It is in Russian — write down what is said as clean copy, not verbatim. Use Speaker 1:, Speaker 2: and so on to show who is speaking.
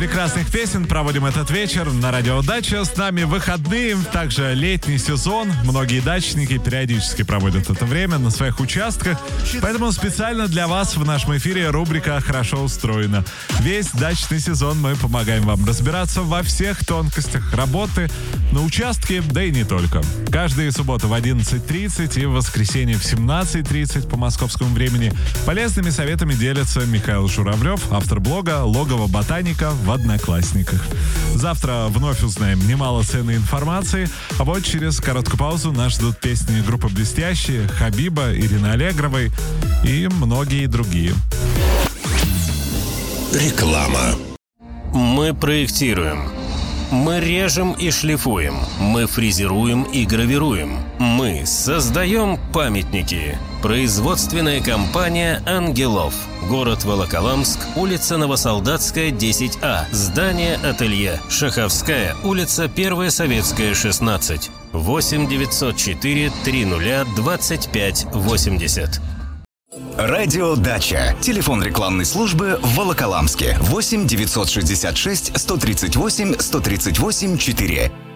Speaker 1: Прекрасных песен проводим этот вечер на радио Дача. С нами выходные, также летний сезон. Многие дачники периодически проводят это время на своих участках. Поэтому специально для вас в нашем эфире рубрика «Хорошо устроена». Весь дачный сезон мы помогаем вам разбираться во всех тонкостях работы на участке, да и не только. Каждые субботы в 11:30 и в воскресенье в 17:30 по московскому времени полезными советами делится Михаил Журавлев, автор блога «Логово ботаника» в Одноклассниках. Завтра вновь узнаем немало ценной информации, а вот через короткую паузу нас ждут песни группы «Блестящие», Хабиба, Ирины Аллегровой и многие другие.
Speaker 2: Реклама.
Speaker 3: Мы проектируем. Мы режем и шлифуем. Мы фрезеруем и гравируем. Мы создаем памятники. Производственная компания «Ангелов». Город Волоколамск, улица Новосолдатская, 10А. Здание-ателье. Шаховская, улица 1 Советская, 16. 8 904 30 25 80.
Speaker 4: Радио Дача. Телефон рекламной службы в Волоколамске. 8 966 138 138 4.